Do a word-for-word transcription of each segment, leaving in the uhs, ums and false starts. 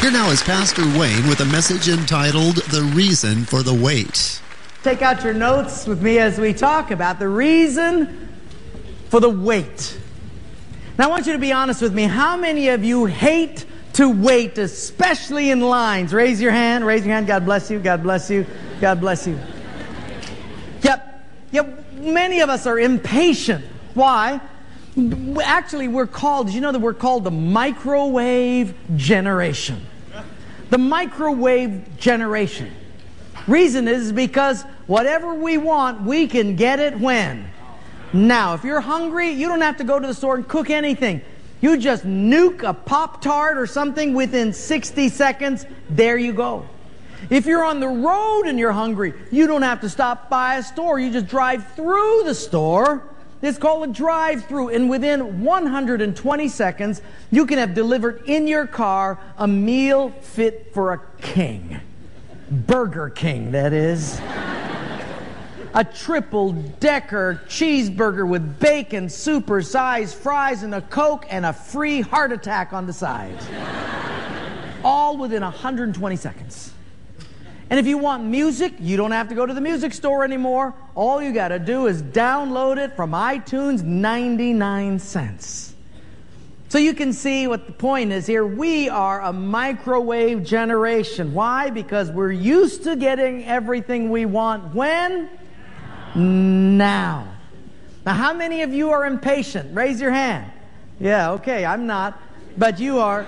Here now is Pastor Wayne with a message entitled, The Reason for the Wait. Take out your notes with me as we talk about the reason for the wait. Now I want you to be honest with me. How many of you hate to wait, especially in lines? Raise your hand, raise your hand. God bless you, God bless you, God bless you. Yep, yep. Many of us are impatient. Why? Actually, we're called, did you know that we're called the microwave generation? The microwave generation. Reason is because whatever we want, we can get it when? Now. If you're hungry, you don't have to go to the store and cook anything. You just nuke a Pop-Tart or something within sixty seconds. There you go. If you're on the road and you're hungry, you don't have to stop by a store. You just drive through the store. It's called a drive-through, and within one hundred twenty seconds, you can have delivered in your car a meal fit for a king. Burger King, that is. A triple-decker cheeseburger with bacon, super-sized fries, and a Coke, and a free heart attack on the side. All within one hundred twenty seconds. And if you want music, you don't have to go to the music store anymore. All you got to do is download it from iTunes, ninety-nine cents. So you can see what the point is here. We are a microwave generation. Why? Because we're used to getting everything we want. When? Now. Now, how many of you are impatient? Raise your hand. Yeah, okay, I'm not, but you are.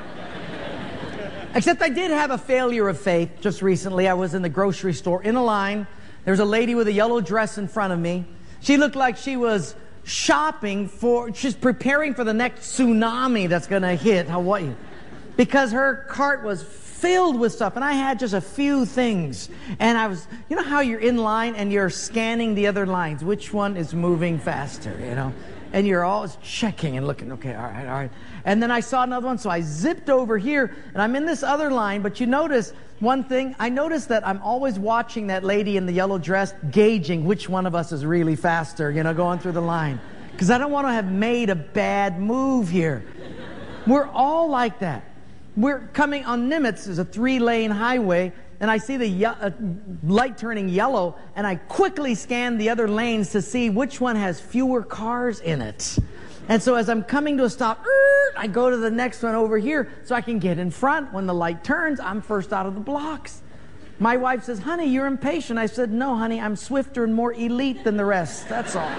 Except I did have a failure of faith just recently. I was in the grocery store in a line. There was a lady with a yellow dress in front of me. She looked like she was shopping for, she's preparing for the next tsunami that's going to hit Hawaii. Because her cart was filled with stuff, and I had just a few things. And I was, you know how you're in line and you're scanning the other lines? Which one is moving faster, you know? And you're always checking and looking, okay, all right, all right. And then I saw another one, so I zipped over here, and I'm in this other line, but you notice one thing. I noticed that I'm always watching that lady in the yellow dress, gauging which one of us is really faster, you know, going through the line. Because I don't want to have made a bad move here. We're all like that. We're coming on Nimitz, is a three-lane highway, and I see the ye- uh, light turning yellow, and I quickly scan the other lanes to see which one has fewer cars in it. And so as I'm coming to a stop, I go to the next one over here so I can get in front. When the light turns, I'm first out of the blocks. My wife says, honey, you're impatient. I said, no, honey, I'm swifter and more elite than the rest. That's all.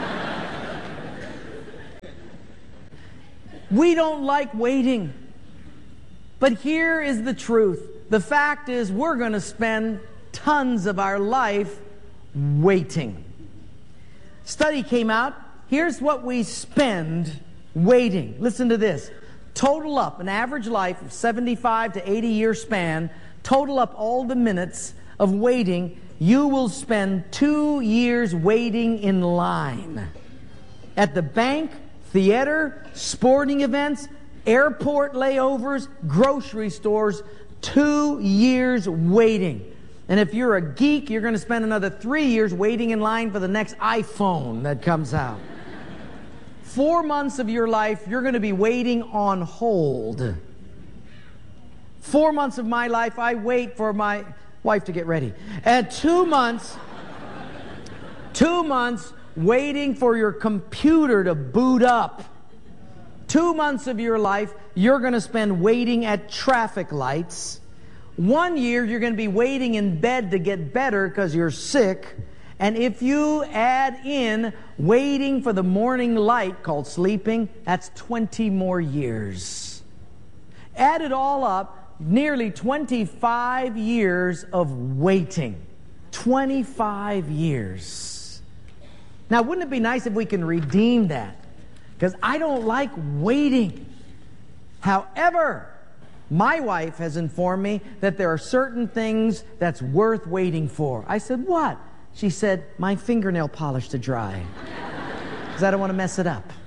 We don't like waiting. But here is the truth. The fact is, we're going to spend tons of our life waiting. Study came out. Here's what we spend waiting. Listen to this. Total up an average life of seventy-five to eighty year span. Total up all the minutes of waiting. You will spend two years waiting in line. At the bank, theater, sporting events, airport layovers, grocery stores, two years waiting. And if you're a geek, you're going to spend another three years waiting in line for the next iPhone that comes out. Four months of your life, you're going to be waiting on hold. Four months of my life, I wait for my wife to get ready. And two months, two months waiting for your computer to boot up. Two months of your life, you're going to spend waiting at traffic lights. One year, you're going to be waiting in bed to get better because you're sick. And if you add in waiting for the morning light, called sleeping, that's twenty more years. Add it all up, nearly twenty-five years of waiting. twenty-five years. Now, wouldn't it be nice if we can redeem that? Because I don't like waiting. However, my wife has informed me that there are certain things that's worth waiting for. I said, what? She said, my fingernail polish to dry. Because I don't want to mess it up.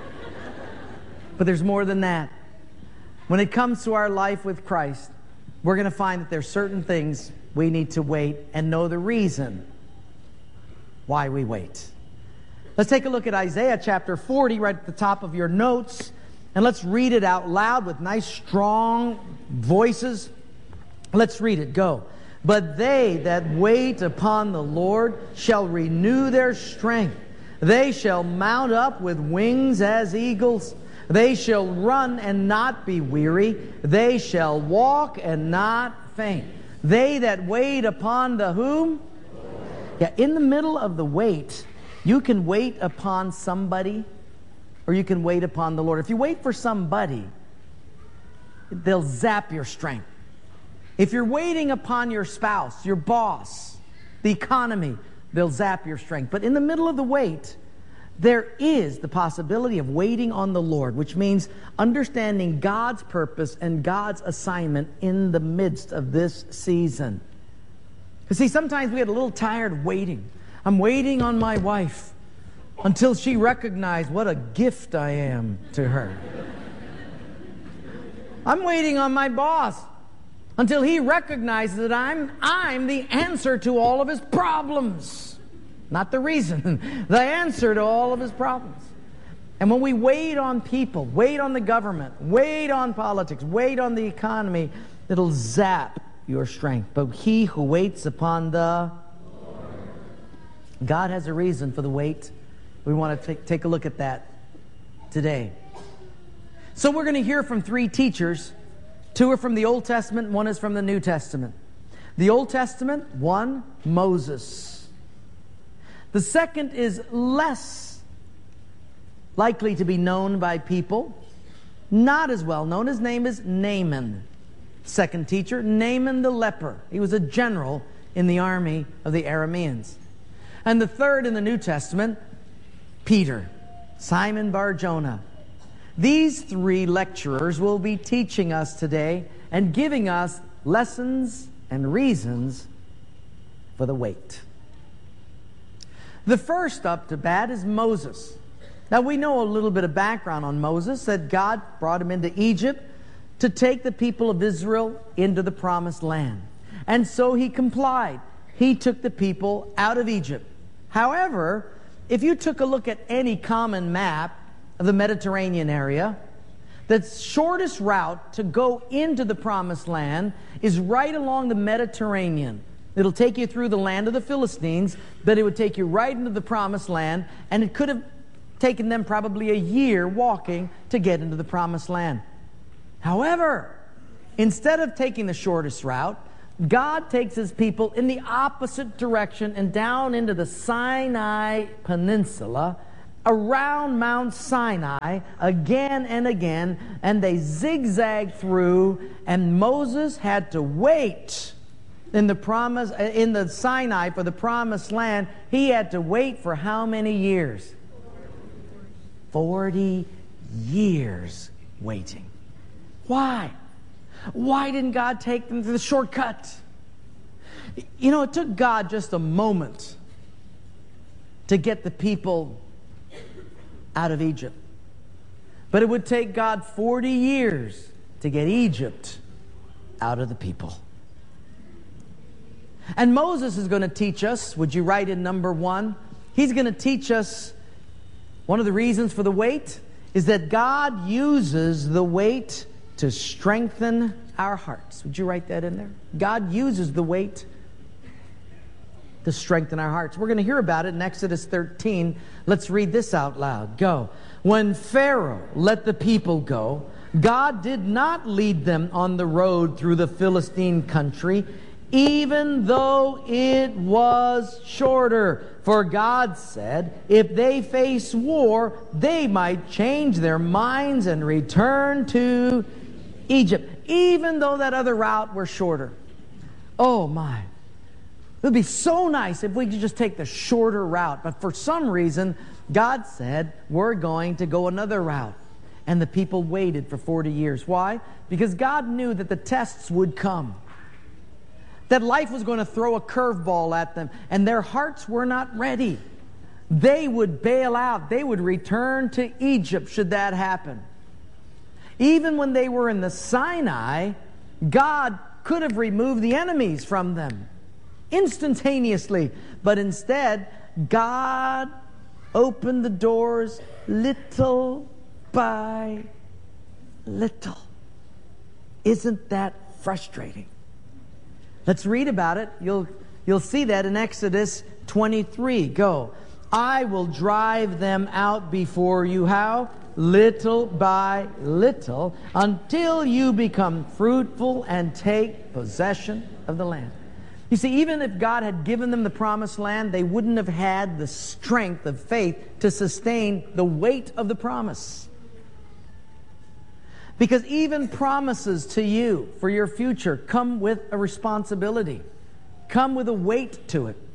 But there's more than that. When it comes to our life with Christ, we're going to find that there's certain things we need to wait and know the reason why we wait. Let's take a look at Isaiah chapter forty right at the top of your notes. And let's read it out loud with nice, strong voices. Let's read it. Go. But they that wait upon the Lord shall renew their strength. They shall mount up with wings as eagles. They shall run and not be weary. They shall walk and not faint. They that wait upon the whom? Yeah, in the middle of the wait, you can wait upon somebody or you can wait upon the Lord. If you wait for somebody, they'll zap your strength. If you're waiting upon your spouse, your boss, the economy, they'll zap your strength. But in the middle of the wait, there is the possibility of waiting on the Lord, which means understanding God's purpose and God's assignment in the midst of this season. You see, sometimes we get a little tired of waiting. I'm waiting on my wife until she recognizes what a gift I am to her. I'm waiting on my boss until he recognizes that I'm, I'm the answer to all of his problems. Not the reason, the answer to all of his problems. And when we wait on people, wait on the government, wait on politics, wait on the economy, it'll zap your strength. But he who waits upon the Lord. God has a reason for the wait. We want to take, take a look at that today. So we're going to hear from three teachers. Two are from the Old Testament, one is from the New Testament. The Old Testament, one, Moses. The second is less likely to be known by people, not as well known. His name is Naaman. Second teacher, Naaman the leper. He was a general in the army of the Arameans. And the third in the New Testament, Peter, Simon Bar-Jonah. These three lecturers will be teaching us today and giving us lessons and reasons for the wait. The first up to bat is Moses. Now we know a little bit of background on Moses, that God brought him into Egypt to take the people of Israel into the promised land. And so he complied. He took the people out of Egypt. However, if you took a look at any common map of the Mediterranean area, the shortest route to go into the promised land is right along the Mediterranean. It'll take you through the land of the Philistines, but it would take you right into the promised land, and it could have taken them probably a year walking to get into the promised land. However, instead of taking the shortest route, God takes his people in the opposite direction and down into the Sinai Peninsula, around Mount Sinai again and again, and they zigzag through, and Moses had to wait in the promise in the Sinai for the promised land. He had to wait for how many years? Forty years waiting. Why? Why didn't God take them to the shortcut? You know, it took God just a moment to get the people out of Egypt. But it would take God forty years to get Egypt out of the people. And Moses is going to teach us, would you write in number one? He's going to teach us one of the reasons for the wait is that God uses the wait to strengthen our hearts. Would you write that in there? God uses the wait to strengthen our hearts. We're going to hear about it in Exodus thirteen. Let's read this out loud. Go. When Pharaoh let the people go, God did not lead them on the road through the Philistine country, even though it was shorter. For God said, if they face war, they might change their minds and return to Egypt, even though that other route were shorter. Oh my. It would be so nice if we could just take the shorter route. But for some reason, God said, we're going to go another route. And the people waited for forty years. Why? Because God knew that the tests would come. That life was going to throw a curveball at them. And their hearts were not ready. They would bail out. They would return to Egypt should that happen. Even when they were in the Sinai, God could have removed the enemies from them instantaneously. But instead, God opened the doors little by little. Isn't that frustrating? Let's read about it. You'll, you'll see that in Exodus twenty-three. Go. I will drive them out before you. How? Little by little, until you become fruitful and take possession of the land. You see, even if God had given them the promised land, they wouldn't have had the strength of faith to sustain the weight of the promise. Because even promises to you for your future come with a responsibility, come with a weight to it.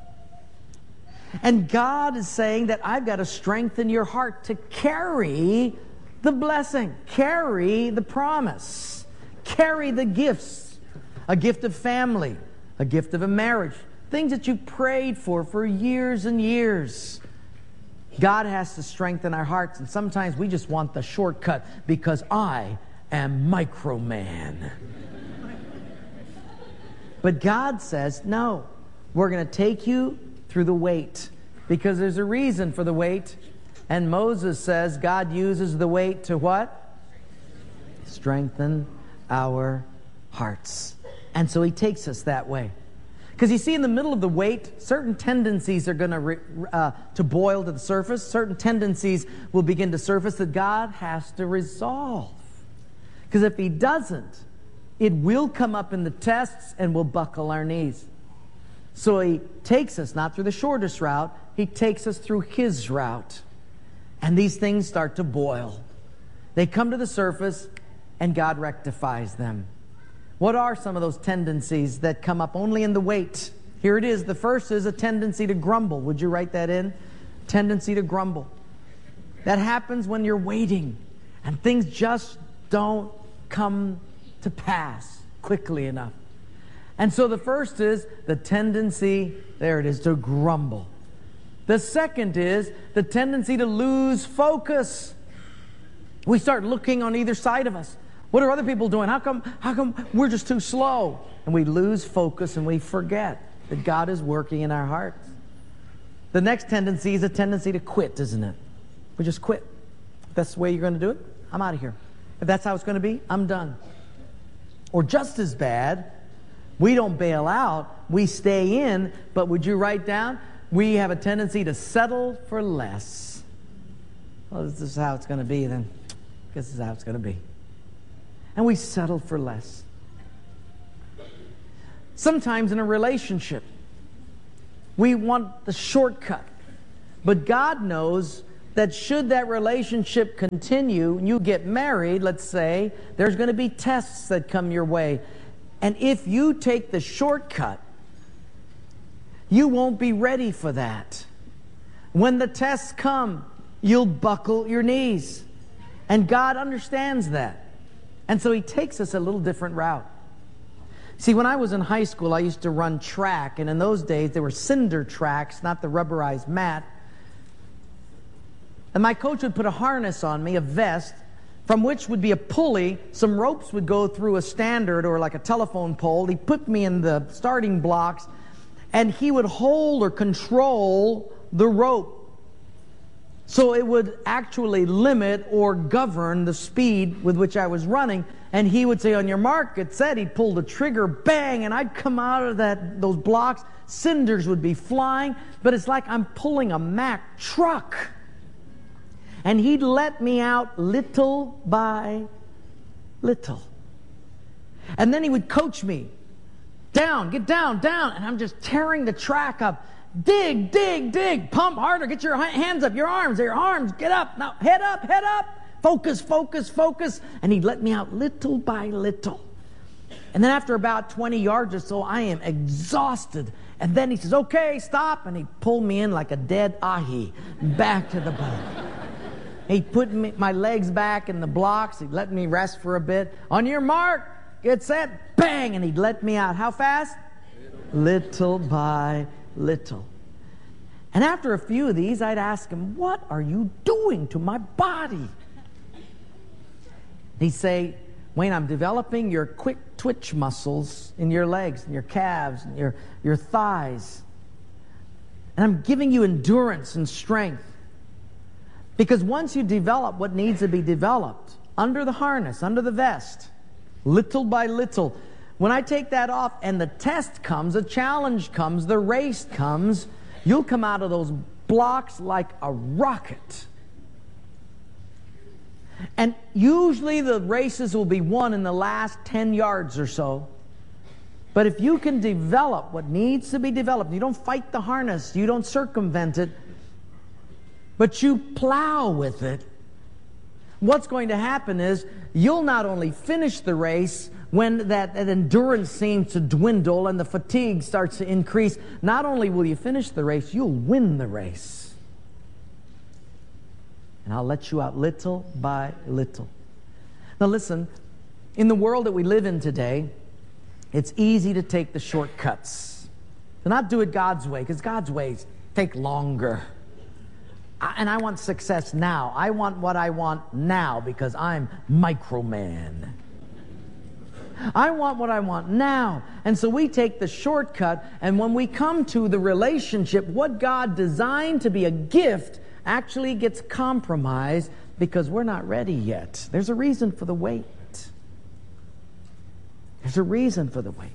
And God is saying that I've got to strengthen your heart to carry the blessing, carry the promise, carry the gifts, a gift of family, a gift of a marriage, things that you prayed for for years and years. God has to strengthen our hearts, and sometimes we just want the shortcut because I am micro-man. But God says, no, we're going to take you through the weight, because there's a reason for the weight. And Moses says God uses the weight to what? Strengthen our hearts. And so He takes us that way. Because you see, in the middle of the weight, certain tendencies are going to uh, to boil to the surface. Certain tendencies will begin to surface that God has to resolve. Because if He doesn't, it will come up in the tests and we'll buckle our knees. So He takes us not through the shortest route, He takes us through His route. And these things start to boil. They come to the surface and God rectifies them. What are some of those tendencies that come up only in the weight? Here it is. The first is a tendency to grumble. Would you write that in? Tendency to grumble. That happens when you're waiting and things just don't come to pass quickly enough. And so the first is the tendency, there it is, to grumble. The second is the tendency to lose focus. We start looking on either side of us. What are other people doing? How come, how come we're just too slow? And we lose focus and we forget that God is working in our hearts. The next tendency is a tendency to quit, isn't it? We just quit. If that's the way you're going to do it, I'm out of here. If that's how it's going to be, I'm done. Or just as bad, we don't bail out, we stay in, but would you write down, we have a tendency to settle for less. Well, this is how it's going to be then. This is how it's going to be. And we settle for less. Sometimes in a relationship, we want the shortcut. But God knows that should that relationship continue, and you get married, let's say, there's going to be tests that come your way. And if you take the shortcut, you won't be ready for that. When the tests come, you'll buckle your knees. And God understands that. And so He takes us a little different route. See, when I was in high school, I used to run track. And in those days, there were cinder tracks, not the rubberized mat. And my coach would put a harness on me, a vest, from which would be a pulley. Some ropes would go through a standard or like a telephone pole. He put me in the starting blocks, and he would hold or control the rope. So it would actually limit or govern the speed with which I was running. And he would say, on your mark, get set. He'd pull the trigger, bang, and I'd come out of that those blocks. Cinders would be flying, but it's like I'm pulling a Mack truck. And He'd let me out little by little. And then He would coach me. Down, get down, down. And I'm just tearing the track up. Dig, dig, dig. Pump harder. Get your hands up, your arms, your arms. Get up. Now, head up, head up. Focus, focus, focus. And He'd let me out little by little. And then after about twenty yards or so, I am exhausted. And then He says, okay, stop. And He'd pull me in like a dead ahi back to the boat. He'd put me, my legs back in the blocks. He'd let me rest for a bit. On your mark, get set, bang, and He'd let me out. How fast? Little by little. And after a few of these, I'd ask Him, what are you doing to my body? He'd say, Wayne, I'm developing your quick twitch muscles in your legs and your calves and your, your thighs. And I'm giving you endurance and strength. Because once you develop what needs to be developed, under the harness, under the vest, little by little, When I take that off and the test comes, the challenge comes, the race comes, you'll come out of those blocks like a rocket. And usually the races will be won in the last ten yards or so. But if you can develop what needs to be developed, you don't fight the harness, you don't circumvent it, but you plow with it, what's going to happen is you'll not only finish the race when that, that endurance seems to dwindle and the fatigue starts to increase, not only will you finish the race, you'll win the race. And I'll let you out little by little. Now listen, in the world that we live in today, it's easy to take the shortcuts. To not do it God's way, because God's ways take longer. I, and I want success now. I want what I want now because I'm Microman. I want what I want now. And so we take the shortcut, and when we come to the relationship, what God designed to be a gift actually gets compromised because we're not ready yet. There's a reason for the wait. There's a reason for the wait.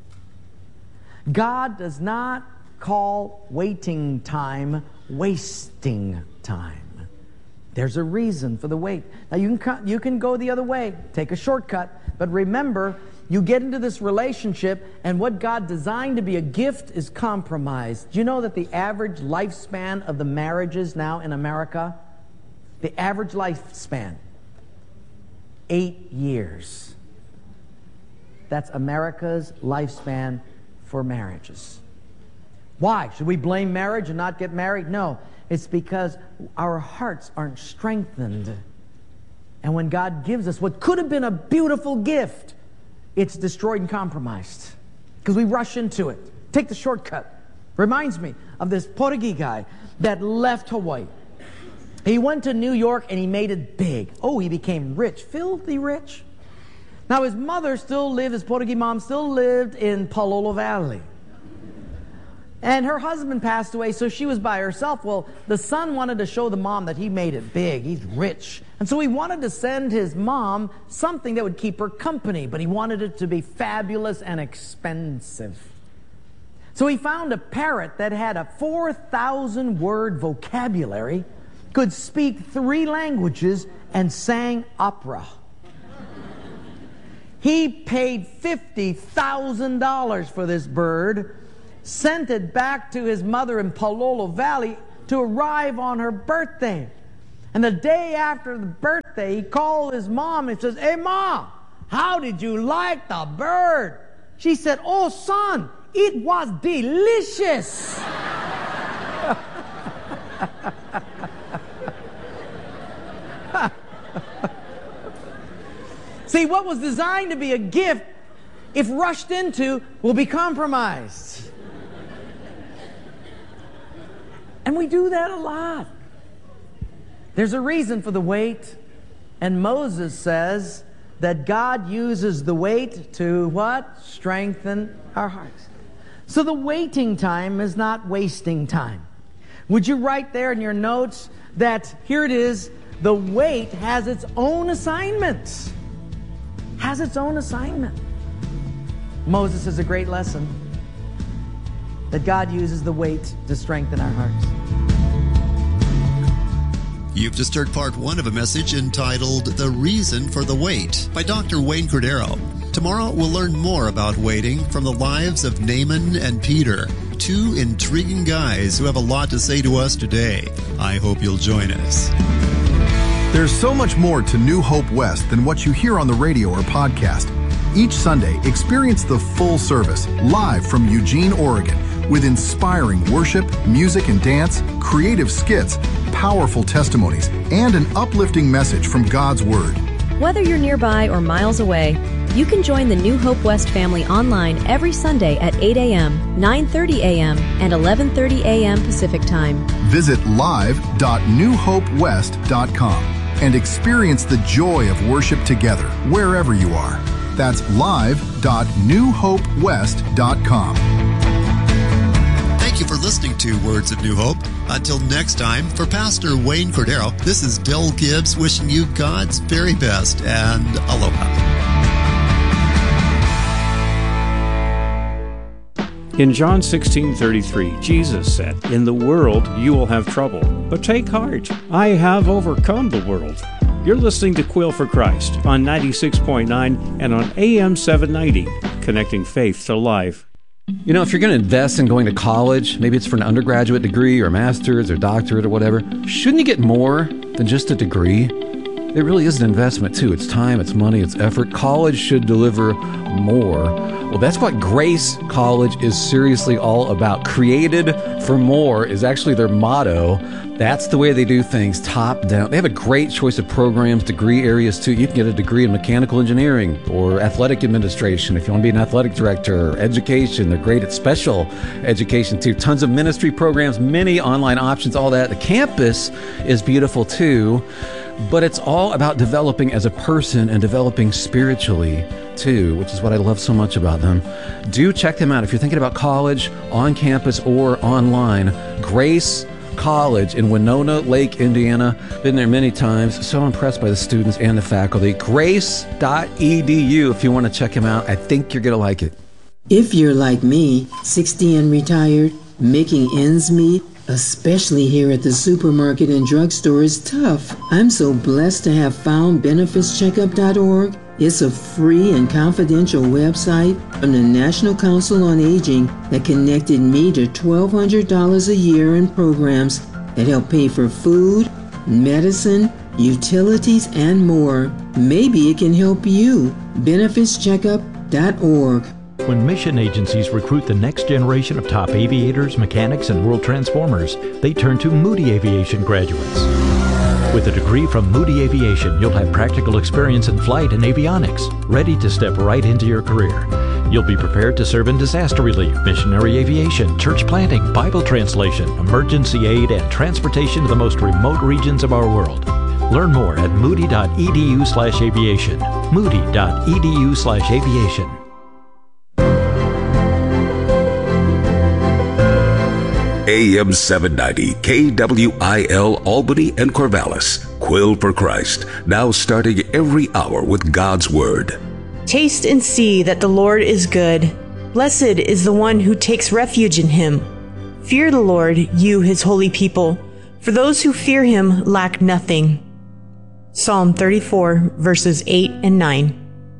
God does not call waiting time wasting time. There's a reason for the wait. Now you can, you can go the other way, take a shortcut, but remember, you get into this relationship and what God designed to be a gift is compromised. Do you know that the average lifespan of the marriages now in America, the average lifespan, eight years. That's America's lifespan for marriages. Why? Should we blame marriage and not get married? No. It's because our hearts aren't strengthened. And when God gives us what could have been a beautiful gift, it's destroyed and compromised because we rush into it. Take the shortcut. Reminds me of this Portuguese guy that left Hawaii. He went to New York and he made it big. Oh, he became rich, filthy rich. Now his mother still lived, his Portuguese mom still lived in Palolo Valley. And her husband passed away, so she was by herself. Well, the son wanted to show the mom that he made it big. He's rich. And so he wanted to send his mom something that would keep her company, but he wanted it to be fabulous and expensive. So he found a parrot that had a four thousand word vocabulary, could speak three languages, and sang opera. He paid fifty thousand dollars for this bird, sent it back to his mother in Palolo Valley to arrive on her birthday. And the day after the birthday, he called his mom and says, "Hey, Ma, how did you like the bird?" She said, "Oh, son, it was delicious." See, what was designed to be a gift, if rushed into, will be compromised. And we do that a lot. There's a reason for the wait. And Moses says that God uses the wait to what? Strengthen our hearts. So the waiting time is not wasting time. Would you write there in your notes that here it is, the wait has its own assignments. Has its own assignment. Moses is a great lesson that God uses the wait to strengthen our hearts. You've just heard part one of a message entitled The Reason for the Wait by Doctor Wayne Cordero. Tomorrow we'll learn more about waiting from the lives of Naaman and Peter, two intriguing guys who have a lot to say to us today. I hope you'll join us. There's so much more to New Hope West than what you hear on the radio or podcast. Each Sunday, experience the full service live from Eugene, Oregon, with inspiring worship, music and dance, creative skits, powerful testimonies, and an uplifting message from God's Word. Whether you're nearby or miles away, you can join the New Hope West family online every Sunday at eight a.m., nine thirty a.m., and eleven thirty a.m. Pacific Time. Visit live dot new hope west dot com and experience the joy of worship together wherever you are. That's live dot new hope west dot com. Thank you for listening to Words of New Hope. Until next time, for Pastor Wayne Cordero, this is Del Gibbs wishing you God's very best and aloha. In John sixteen thirty-three, Jesus said, "In the world you will have trouble, but take heart. I have overcome the world." You're listening to Quill for Christ on ninety-six point nine and on A M seven ninety, connecting faith to life. You know, if you're going to invest in going to college, maybe it's for an undergraduate degree or a master's or doctorate or whatever, shouldn't you get more than just a degree? It really is an investment, too. It's time, it's money, it's effort. College should deliver more. Well, that's what Grace College is seriously all about. Created for more is actually their motto. That's the way they do things, top down. They have a great choice of programs, degree areas, too. You can get a degree in mechanical engineering or athletic administration if you want to be an athletic director, or education. They're great at special education, too. Tons of ministry programs, many online options, all that. The campus is beautiful, too. But it's all about developing as a person and developing spiritually, too, which is what I love so much about them. Do check them out. If you're thinking about college, on campus or online, Grace College in Winona Lake, Indiana. Been there many times. So impressed by the students and the faculty. grace dot e d u if you want to check them out. I think you're going to like it. If you're like me, sixty and retired, making ends meet, especially here at the supermarket and drugstore, is tough. I'm so blessed to have found benefits checkup dot org. It's a free and confidential website from the National Council on Aging that connected me to twelve hundred dollars a year in programs that help pay for food, medicine, utilities, and more. Maybe it can help you. benefits checkup dot org. When mission agencies recruit the next generation of top aviators, mechanics, and world transformers, they turn to Moody Aviation graduates. With a degree from Moody Aviation, you'll have practical experience in flight and avionics, ready to step right into your career. You'll be prepared to serve in disaster relief, missionary aviation, church planting, Bible translation, emergency aid, and transportation to the most remote regions of our world. Learn more at moody dot e d u slash aviation. moody dot e d u slash aviation. A M seven ninety, K W I L, Albany and Corvallis. Quill for Christ, now starting every hour with God's Word. Taste and see that the Lord is good. Blessed is the one who takes refuge in him. Fear the Lord, you his holy people, for those who fear him lack nothing. Psalm thirty-four, verses eight and nine.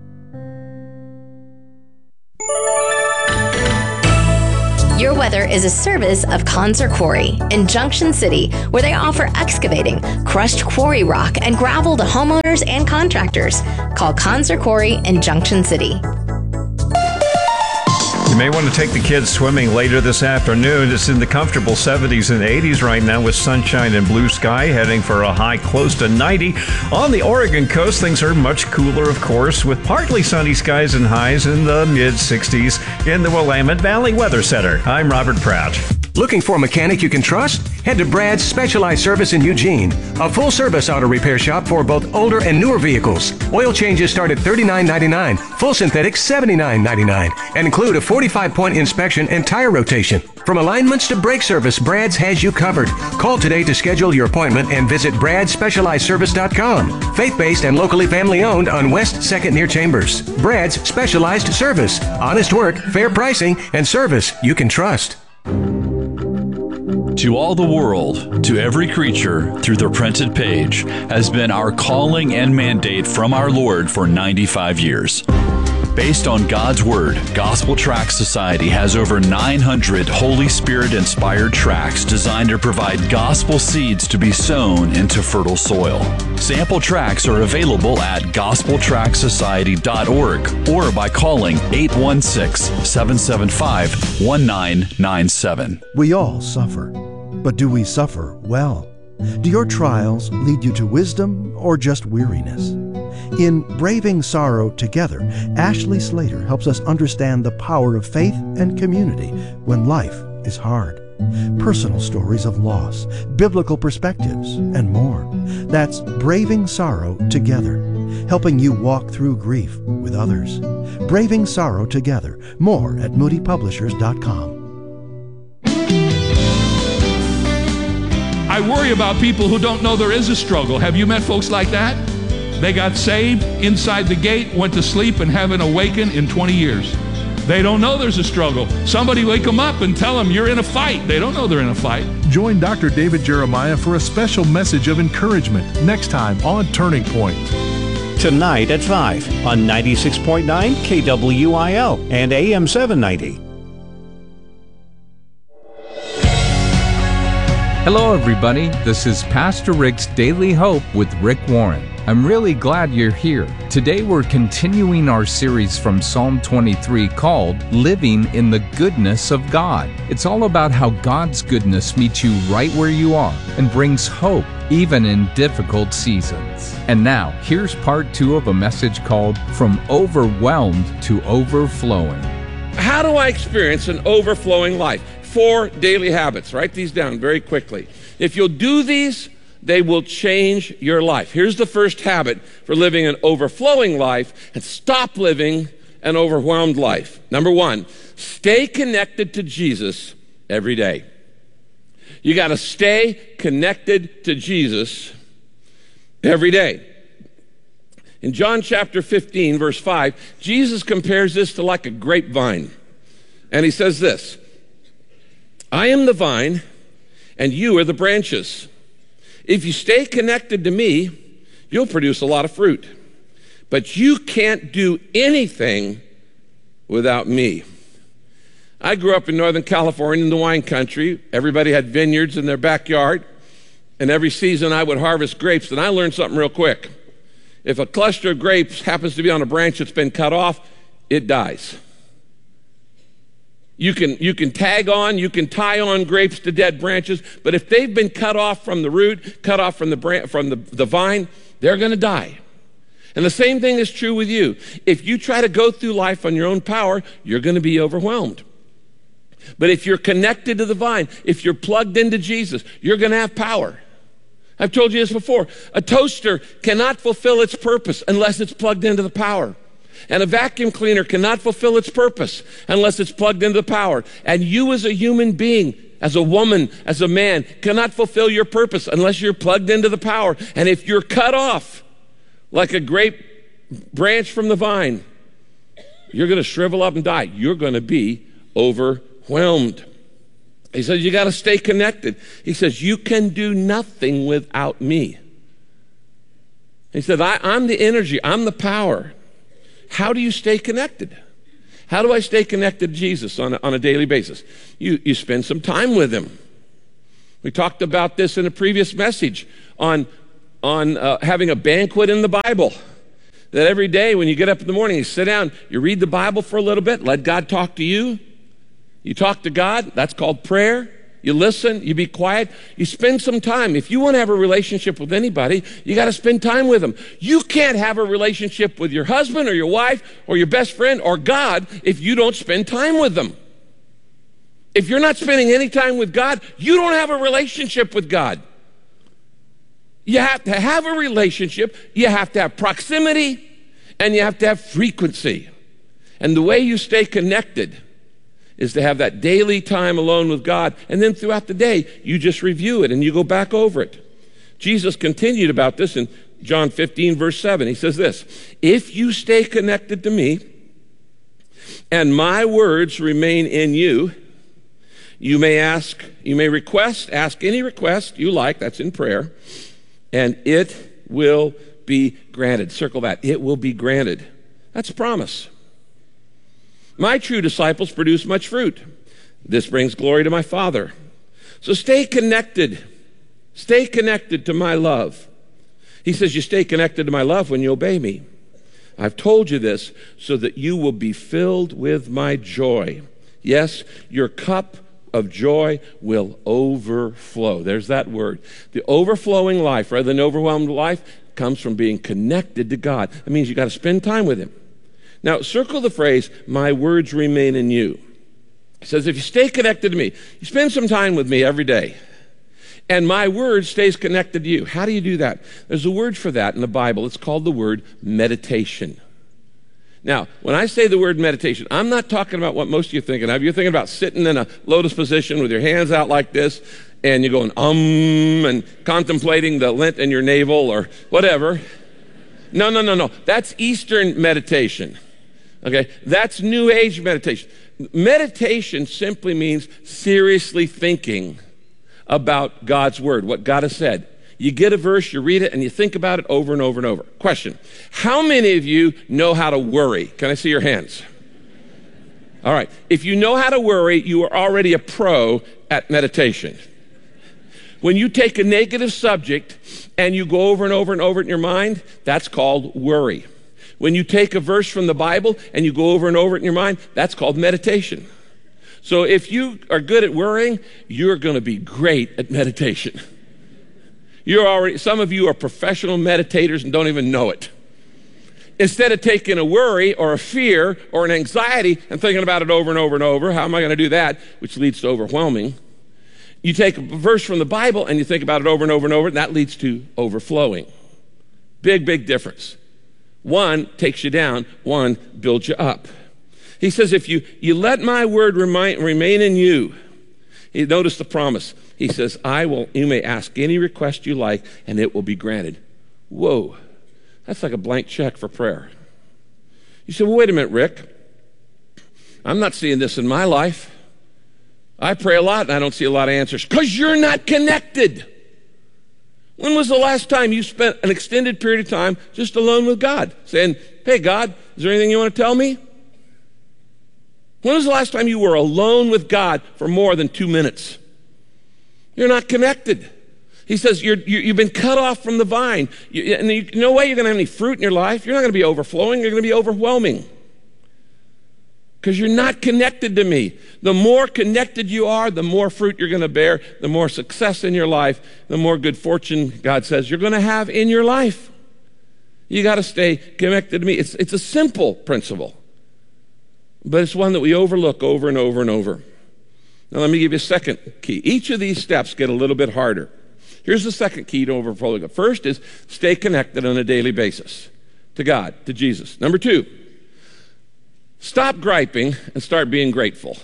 Your Weather is a service of Conser Quarry in Junction City, where they offer excavating, crushed quarry rock, and gravel to homeowners and contractors. Call Conser Quarry in Junction City. You may want to take the kids swimming later this afternoon. It's in the comfortable seventies and eighties right now with sunshine and blue sky, heading for a high close to ninety. On the Oregon coast, things are much cooler, of course, with partly sunny skies and highs in the mid sixties in the Willamette Valley Weather Center. I'm Robert Pratt. Looking for a mechanic you can trust? Head to Brad's Specialized Service in Eugene, a full-service auto repair shop for both older and newer vehicles. Oil changes start at thirty-nine ninety-nine, full synthetic seventy-nine ninety-nine, and include a forty-five point inspection and tire rotation. From alignments to brake service, Brad's has you covered. Call today to schedule your appointment and visit brad specialized service dot com. Faith-based and locally family-owned on West second near Chambers. Brad's Specialized Service. Honest work, fair pricing, and service you can trust. To all the world, to every creature, through the printed page, has been our calling and mandate from our Lord for ninety-five years. Based on God's Word, Gospel Tract Society has over nine hundred Holy Spirit-inspired tracts designed to provide gospel seeds to be sown into fertile soil. Sample tracts are available at gospel tract society dot org or by calling eight one six, seven seven five, one nine nine seven. We all suffer, but do we suffer well? Do your trials lead you to wisdom or just weariness? In Braving Sorrow Together, Ashley Slater helps us understand the power of faith and community when life is hard. Personal stories of loss, biblical perspectives, and more. That's Braving Sorrow Together, helping you walk through grief with others. Braving Sorrow Together. More at moody publishers dot com. I worry about people who don't know there is a struggle. Have you met folks like that? They got saved inside the gate, went to sleep, and haven't awakened in twenty years. They don't know there's a struggle. Somebody wake them up and tell them you're in a fight. They don't know they're in a fight. Join Doctor David Jeremiah for a special message of encouragement next time on Turning Point. Tonight at five on ninety-six point nine K W I L and A M seven ninety. Hello, everybody. This is Pastor Rick's Daily Hope with Rick Warren. I'm really glad you're here. Today we're continuing our series from Psalm twenty-three called Living in the Goodness of God. It's all about how God's goodness meets you right where you are and brings hope even in difficult seasons. And now, here's part two of a message called From Overwhelmed to Overflowing. How do I experience an overflowing life? Four daily habits. Write these down very quickly. If you'll do these, they will change your life. Here's the first habit for living an overflowing life, and stop living an overwhelmed life. Number one, stay connected to Jesus every day. You got to stay connected to Jesus every day. In John chapter fifteen, verse five, Jesus compares this to like a grapevine. And he says this, I am the vine, and you are the branches. If you stay connected to me, you'll produce a lot of fruit. But you can't do anything without me. I grew up in Northern California in the wine country. Everybody had vineyards in their backyard. And every season I would harvest grapes. And I learned something real quick. If a cluster of grapes happens to be on a branch that's been cut off, it dies. You can, you can tag on, you can tie on grapes to dead branches, but if they've been cut off from the root, cut off from the branch, from the, the vine, they're going to die. And the same thing is true with you. If you try to go through life on your own power, you're going to be overwhelmed. But if you're connected to the vine, if you're plugged into Jesus, you're going to have power. I've told you this before. A toaster cannot fulfill its purpose unless it's plugged into the power. And a vacuum cleaner cannot fulfill its purpose unless it's plugged into the power. And you as a human being, as a woman, as a man, cannot fulfill your purpose unless you're plugged into the power. And if you're cut off like a grape branch from the vine, you're going to shrivel up and die. You're going to be overwhelmed. He says, you got to stay connected. He says, you can do nothing without me. He said, I, I'm the energy. I'm the power. How do you stay connected? How do I stay connected to Jesus on a, on a daily basis? You, you spend some time with him. We talked about this in a previous message on, on uh, having a banquet in the Bible. That every day when you get up in the morning, you sit down, you read the Bible for a little bit, let God talk to you. You talk to God, that's called prayer. You listen, you be quiet, you spend some time. If you want to have a relationship with anybody, you got to spend time with them. You can't have a relationship with your husband or your wife or your best friend or God if you don't spend time with them. If you're not spending any time with God, you don't have a relationship with God. You have to have a relationship, you have to have proximity, and you have to have frequency. And the way you stay connected is to have that daily time alone with God, and then throughout the day, you just review it and you go back over it. Jesus continued about this in John fifteen, verse seven. He says this, if you stay connected to me and my words remain in you, you may ask, you may request, ask any request you like, that's in prayer, and it will be granted. Circle that, it will be granted. That's a promise. My true disciples produce much fruit. This brings glory to my Father. So stay connected. Stay connected to my love. He says you stay connected to my love when you obey me. I've told you this so that you will be filled with my joy. Yes, your cup of joy will overflow. There's that word. The overflowing life, rather than overwhelmed life, comes from being connected to God. That means you got to spend time with him. Now, circle the phrase, my words remain in you. It says, if you stay connected to me, you spend some time with me every day, and my word stays connected to you. How do you do that? There's a word for that in the Bible. It's called the word meditation. Now, when I say the word meditation, I'm not talking about what most of you are thinking of. You're thinking about sitting in a lotus position with your hands out like this, and you're going, um, and contemplating the lint in your navel or whatever. No, no, no, no. That's Eastern meditation. Okay, that's New Age meditation. Meditation simply means seriously thinking about God's word, what God has said. You get a verse, you read it, and you think about it over and over and over. Question, how many of you know how to worry? Can I see your hands? All right, if you know how to worry, you are already a pro at meditation. When you take a negative subject and you go over and over and over it in your mind, that's called worry. When you take a verse from the Bible and you go over and over it in your mind, that's called meditation. So if you are good at worrying, you're going to be great at meditation. You're already, some of you are professional meditators and don't even know it. Instead of taking a worry or a fear or an anxiety and thinking about it over and over and over, how am I going to do that, which leads to overwhelming, you take a verse from the Bible and you think about it over and over and over, and that leads to overflowing. Big, big difference. One takes you down, one builds you up. He says, if you, you let my word remain, remain in you, he, notice the promise. He says, I will, you may ask any request you like, and it will be granted. Whoa, that's like a blank check for prayer. You say, well, wait a minute, Rick. I'm not seeing this in my life. I pray a lot, and I don't see a lot of answers. Because you're not connected. When was the last time you spent an extended period of time just alone with God? Saying, hey, God, is there anything you want to tell me? When was the last time you were alone with God for more than two minutes? You're not connected. He says you're, you, you've been cut off from the vine. You, and you, no way you're going to have any fruit in your life. You're not going to be overflowing. You're going to be overwhelming. Because you're not connected to me. The more connected you are, the more fruit you're going to bear, the more success in your life, the more good fortune, God says, you're going to have in your life. You got to stay connected to me. It's, it's a simple principle, but it's one that we overlook over and over and over. Now, let me give you a second key. Each of these steps get a little bit harder. Here's the second key to overflowing. The first is stay connected on a daily basis to God, to Jesus. Number two, stop griping and start being grateful.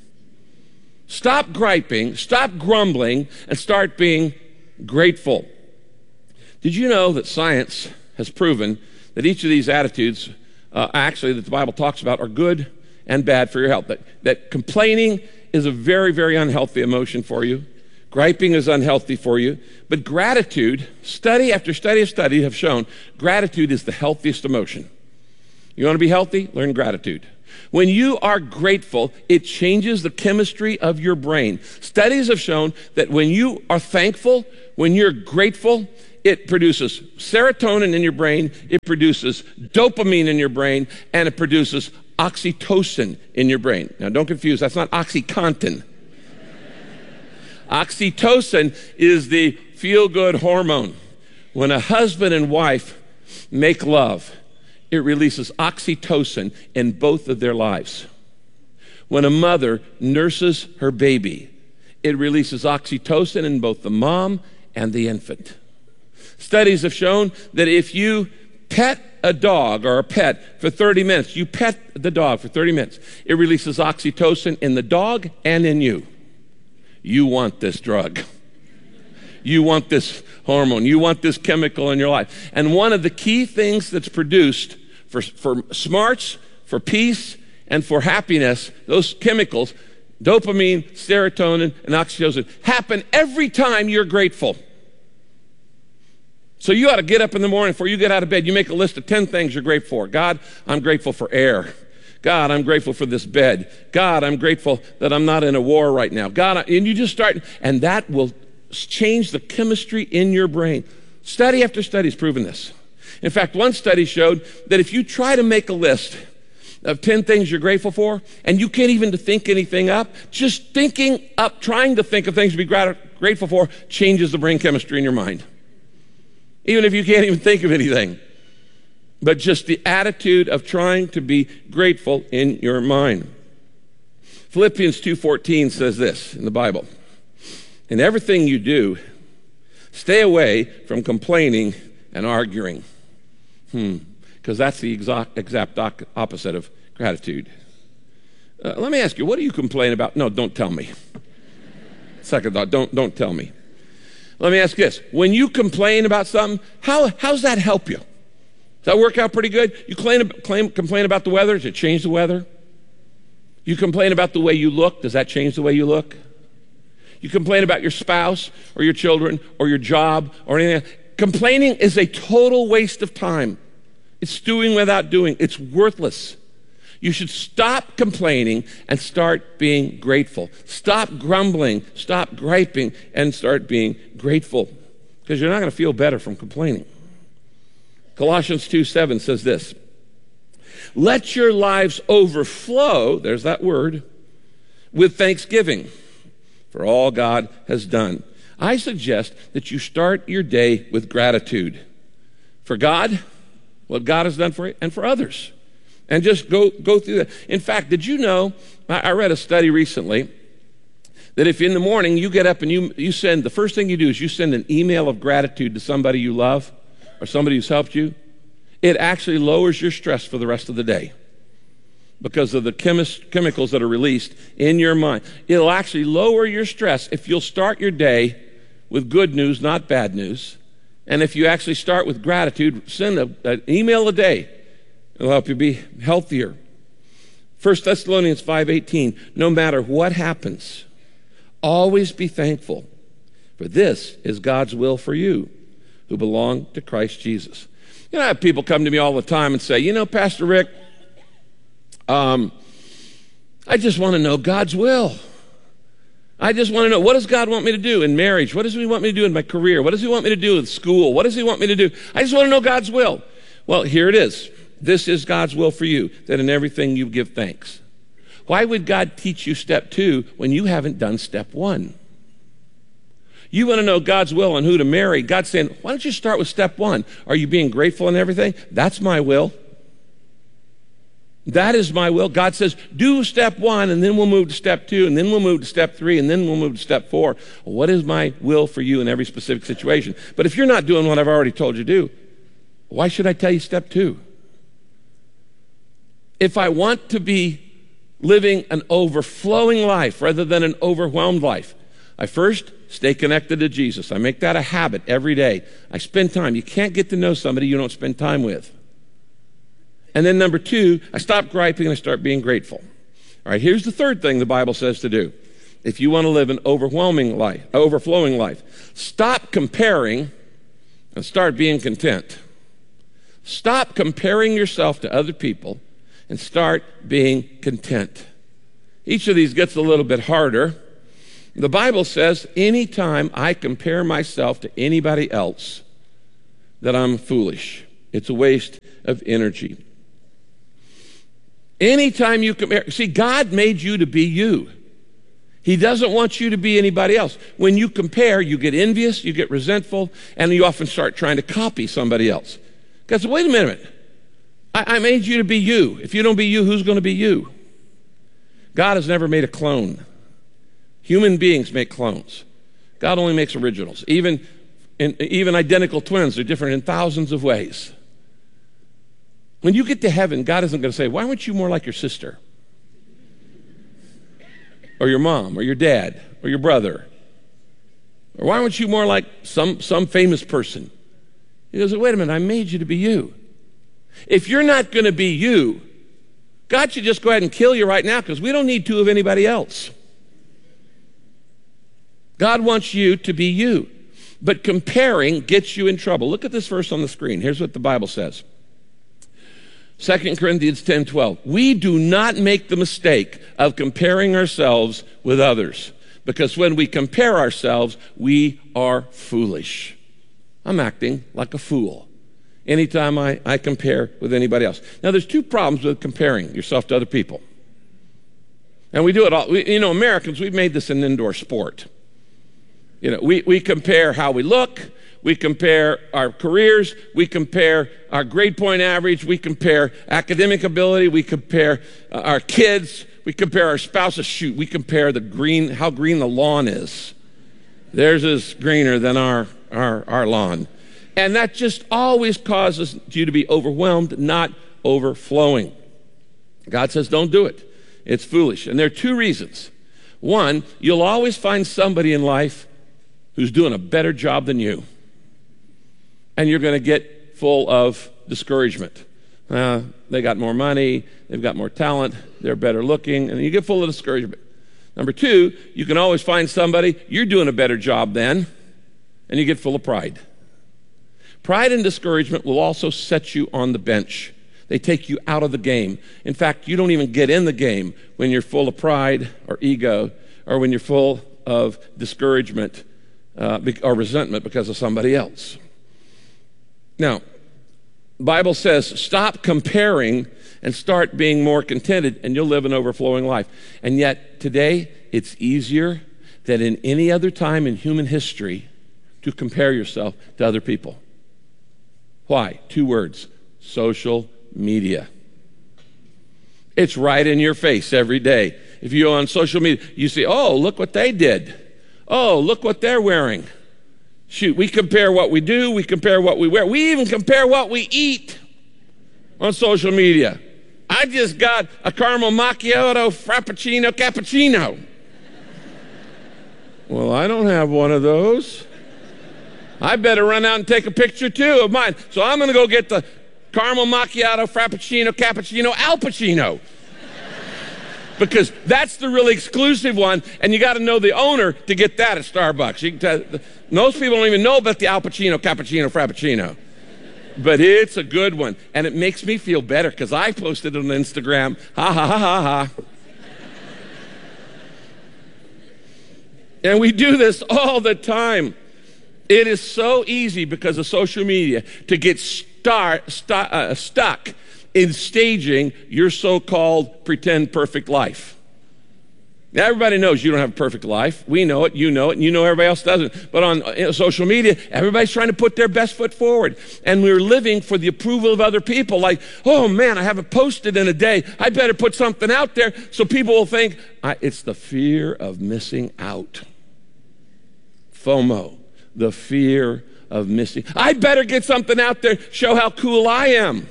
Stop griping, stop grumbling, and start being grateful. Did you know that science has proven that each of these attitudes, uh, actually, that the Bible talks about, are good and bad for your health? That, that complaining is a very, very unhealthy emotion for you. Griping is unhealthy for you. But gratitude, study after study of study have shown, gratitude is the healthiest emotion. You want to be healthy? Learn gratitude. When you are grateful, it changes the chemistry of your brain. Studies have shown that when you are thankful, when you're grateful, it produces serotonin in your brain, it produces dopamine in your brain, and it produces oxytocin in your brain. Now, don't confuse, that's not OxyContin. Oxytocin is the feel-good hormone. When a husband and wife make love, it releases oxytocin in both of their lives. When a mother nurses her baby, it releases oxytocin in both the mom and the infant. Studies have shown that if you pet a dog or a pet for thirty minutes, you pet the dog for thirty minutes, it releases oxytocin in the dog and in you. You want this drug. You want this hormone. You want this chemical in your life. And one of the key things that's produced for, for smarts, for peace, and for happiness, those chemicals, dopamine, serotonin, and oxytocin, happen every time you're grateful. So you ought to get up in the morning before you get out of bed. You make a list of ten things you're grateful for. God, I'm grateful for air. God, I'm grateful for this bed. God, I'm grateful that I'm not in a war right now. God, and you just start, and that will change the chemistry in your brain. Study after study has proven this. In fact, one study showed that if you try to make a list of ten things you're grateful for, and you can't even think anything up, just thinking up, trying to think of things to be grateful for, changes the brain chemistry in your mind. Even if you can't even think of anything. But just the attitude of trying to be grateful in your mind. Philippians two fourteen says this in the Bible. In everything you do, stay away from complaining and arguing. Hmm. Because that's the exact, exact opposite of gratitude. Uh, let me ask you, what do you complain about? No, don't tell me. Second thought, don't, don't tell me. Let me ask you this. When you complain about something, how, how's that help you? Does that work out pretty good? You claim, claim, complain about the weather. Does it change the weather? You complain about the way you look. Does that change the way you look? You complain about your spouse or your children or your job or anything. Complaining is a total waste of time. It's doing without doing. It's worthless. You should stop complaining and start being grateful. Stop grumbling, stop griping, and start being grateful, because you're not going to feel better from complaining. Colossians two seven says this: let your lives overflow, there's that word, with thanksgiving for all God has done. I suggest that you start your day with gratitude for God, what God has done for you, and for others. And just go, go through that. In fact, did you know, I, I read a study recently, that if in the morning you get up and you, you send, the first thing you do is you send an email of gratitude to somebody you love or somebody who's helped you, it actually lowers your stress for the rest of the day because of the chemis- chemicals that are released in your mind. It'll actually lower your stress if you'll start your day with good news, not bad news. And if you actually start with gratitude, send a, an email a day. It'll help you be healthier. First Thessalonians five eighteen, no matter what happens, always be thankful, for this is God's will for you who belong to Christ Jesus. You know, I have people come to me all the time and say, you know, Pastor Rick, um, I just want to know God's will. I just want to know, what does God want me to do in marriage? What does he want me to do in my career? What does he want me to do in school? What does he want me to do? I just want to know God's will. Well, here it is. This is God's will for you, that in everything you give thanks. Why would God teach you step two when you haven't done step one? You want to know God's will on who to marry. God's saying, why don't you start with step one? Are you being grateful in everything? That's my will. That is my will. God says, do step one, and then we'll move to step two, and then we'll move to step three, and then we'll move to step four. What is my will for you in every specific situation? But if you're not doing what I've already told you to do, why should I tell you step two? If I want to be living an overflowing life rather than an overwhelmed life, I first stay connected to Jesus. I make that a habit every day. I spend time. You can't get to know somebody you don't spend time with. And then number two, I stop griping and I start being grateful. All right, here's the third thing the Bible says to do. If you want to live an overwhelming life, overflowing life, stop comparing and start being content. Stop comparing yourself to other people and start being content. Each of these gets a little bit harder. The Bible says anytime I compare myself to anybody else, that I'm foolish. It's a waste of energy. Anytime you compare, see, God made you to be you. He doesn't want you to be anybody else. When you compare, you get envious, you get resentful, and you often start trying to copy somebody else. Because wait a minute, I, I made you to be you. If you don't be you, who's going to be you? God has never made a clone. Human beings make clones. God only makes originals. Even, in, even identical twins are different in thousands of ways. When you get to heaven, God isn't going to say, why weren't you more like your sister? Or your mom, or your dad, or your brother? Or why weren't you more like some, some famous person? He goes, wait a minute, I made you to be you. If you're not going to be you, God should just go ahead and kill you right now, because we don't need two of anybody else. God wants you to be you. But comparing gets you in trouble. Look at this verse on the screen. Here's what the Bible says. Second Corinthians ten twelve. We do not make the mistake of comparing ourselves with others, because when we compare ourselves, we are foolish. I'm acting like a fool anytime I, I compare with anybody else. Now, there's two problems with comparing yourself to other people. And we do it all. We, you know, Americans, we've made this an indoor sport. You know, we, we compare how we look. We compare our careers, we compare our grade point average, we compare academic ability, we compare uh, our kids, we compare our spouses. Shoot, we compare the green, how green the lawn is. Theirs is greener than our, our, our lawn. And that just always causes you to be overwhelmed, not overflowing. God says, don't do it. It's foolish. And there are two reasons. One, you'll always find somebody in life who's doing a better job than you. And you're going to get full of discouragement. Uh, they got more money, they've got more talent, they're better looking, and you get full of discouragement. Number two, you can always find somebody, you're doing a better job than, and you get full of pride. Pride and discouragement will also set you on the bench. They take you out of the game. In fact, you don't even get in the game when you're full of pride or ego, or when you're full of discouragement uh, or resentment because of somebody else. Now, the Bible says, stop comparing and start being more contented, and you'll live an overflowing life. And yet, today, it's easier than in any other time in human history to compare yourself to other people. Why? Two words: social media. It's right in your face every day. If you go on social media, you see, oh, look what they did. Oh, look what they're wearing. Shoot, we compare what we do, we compare what we wear. We even compare what we eat on social media. I just got a caramel macchiato, frappuccino, cappuccino. Well, I don't have one of those. I better run out and take a picture too of mine. So I'm going to go get the caramel macchiato, frappuccino, cappuccino, Al Pacino. Because that's the really exclusive one, and you got to know the owner to get that at Starbucks. You can tell, most people don't even know about the Al Pacino, cappuccino, frappuccino. But it's a good one, and it makes me feel better because I posted it on Instagram. Ha, ha, ha, ha, ha. And we do this all the time. It is so easy because of social media to get star, star, uh, stuck in staging your so-called pretend perfect life. Now, everybody knows you don't have a perfect life. We know it, you know it, and you know everybody else doesn't. But on you know, social media, everybody's trying to put their best foot forward. And we're living for the approval of other people. Like, oh man, I haven't posted in a day. I better put something out there so people will think, I, it's the fear of missing out. FOMO, the fear of missing. I better get something out there, show how cool I am.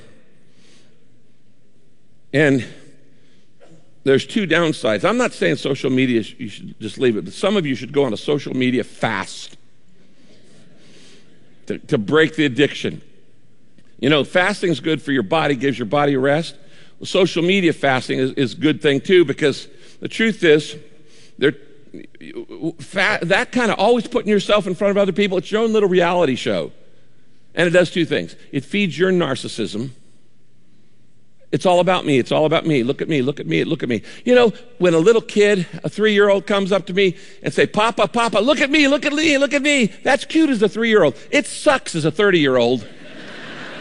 And there's two downsides. I'm not saying social media, you should just leave it, but some of you should go on a social media fast to, to break the addiction. You know, fasting is good for your body, gives your body a rest. Well, social media fasting is, is a good thing too, because the truth is, they're, fat, that kind of always putting yourself in front of other people, it's your own little reality show. And it does two things. It feeds your narcissism. It's all about me. It's all about me. Look at me. Look at me. Look at me. You know, when a little kid, a three-year-old comes up to me and say, Papa, Papa, look at me. Look at me. Look at me. That's cute as a three-year-old. It sucks as a thirty-year-old.